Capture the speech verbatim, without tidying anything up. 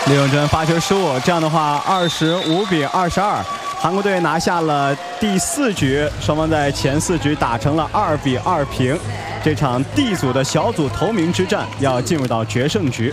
李永贞发球失误，这样的话，二十五比二十二，韩国队拿下了第四局，双方在前四局打成了二比二平。这场 D 组的小组头名之战要进入到决胜局。